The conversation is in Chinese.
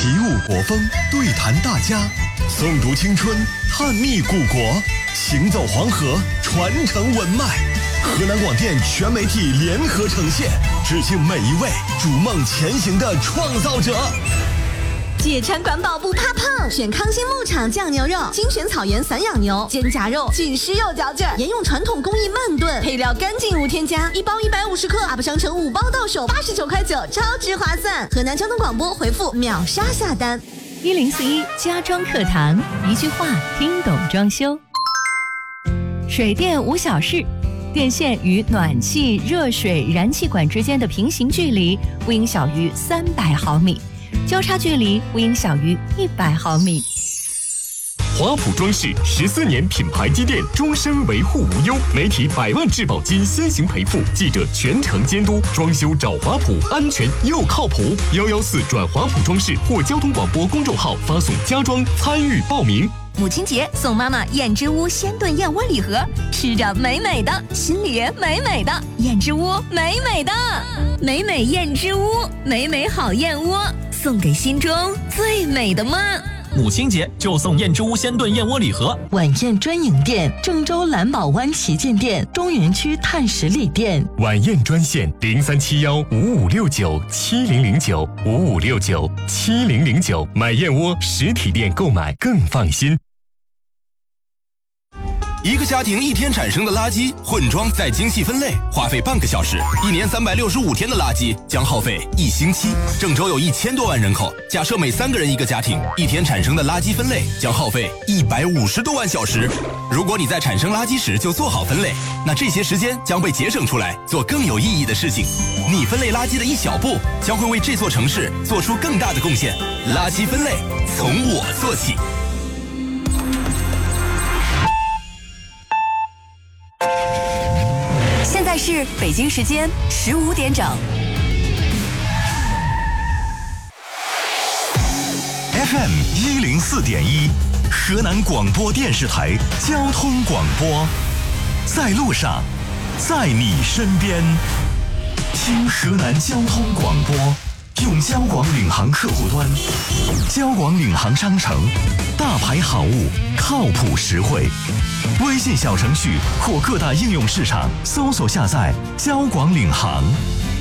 习武国风，对谈大家，诵读青春，探秘古国，行走黄河，传承文脉。河南广电全媒体联合呈现，致敬每一位逐梦前行的创造者。 解馋管饱不怕胖，选康心牧场酱牛肉，精选草原散养牛，肩胛肉紧实又嚼劲，沿用传统工艺慢炖，配料干净无添加，一包150克，UP商城5包到手89.9块，超值划算。河南交通广播回复秒杀下单。 1041家装课堂，一句话听懂装修。水电无小事，电线与暖气、热水、燃气管之间的平行距离不应小于300毫米。交叉距离不应小于100毫米。 华普装饰14年品牌积淀，终身维护无忧，媒体100万质保金先行赔付，记者全程监督，装修找华普，安全又靠谱。114转华普装饰或交通广播公众号发送家装参与报名。 母亲节送妈妈燕之屋鲜炖燕窝礼盒，吃着美美的，心里美美的。燕之屋美美的，美美燕之屋，美美好燕窝，送给心中最美的妈。 母亲节就送燕之屋鲜炖燕窝礼盒。 晚宴专营店：郑州蓝宝湾旗舰店、中原区碳十里店。 晚宴专线03715569700955697009，买燕窝实体店购买更放心。 一个家庭一天产生的垃圾混装再精细分类，花费半个小时，1年365天的垃圾将耗费1星期。郑州有1000多万人口，假设每3个人一个家庭，一天产生的垃圾分类将耗费150多万小时。如果你在产生垃圾时就做好分类，那这些时间将被节省出来，做更有意义的事情。你分类垃圾的一小步，将会为这座城市做出更大的贡献。垃圾分类从我做起。 现在是北京时间15点整。 FM 104.1，河南广播电视台交通广播，在路上，在你身边，听河南交通广播，用交广领航客户端，交广领航商城，大牌好物，靠谱实惠。微信小程序或各大应用市场搜索下载交广领航。